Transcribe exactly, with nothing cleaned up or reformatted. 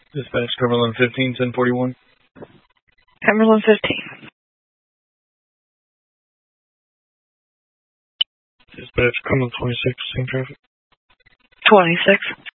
Dispatch Cumberland fifteen, ten forty-one. Cumberland fifteen. Dispatch Cumberland twenty-six, same traffic. twenty-six.